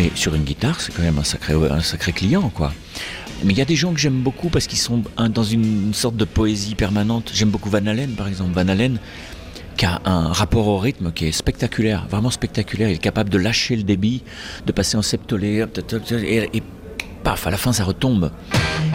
Mais sur une guitare, c'est quand même un sacré client, quoi. Mais il y a des gens que j'aime beaucoup parce qu'ils sont dans une sorte de poésie permanente. J'aime beaucoup Van Halen, par exemple. Van Halen, qui a un rapport au rythme qui est spectaculaire, vraiment spectaculaire. Il est capable de lâcher le débit, de passer en septolé, et paf, à la fin, ça retombe.